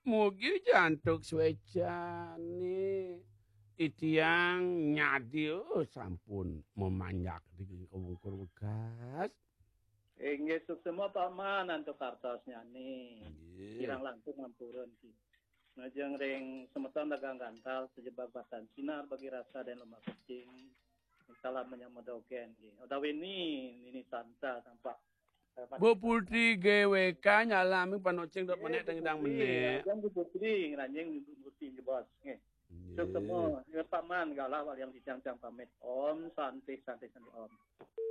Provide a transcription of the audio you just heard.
Mugi jantuk swecane. Itiang nyadi sampun memanjak di kebungkur bekas. Ngesuk semua paman antuk kartosnya nih. Kirang langkung ngampurun ki. Ngajeng ring semeton dagang gantal sejebak batan sinar bagi rasa dan lemah kucing. Salam menyamodogen ki. Odawi ini santa tampak. Bu Putri GWK nyalami panoceng dot menek tengdang menek. Yang Bu Putri nganjing Bu Putri di bos. Suk semua paman galah yang dicang-cang pamit. Om santai santai om.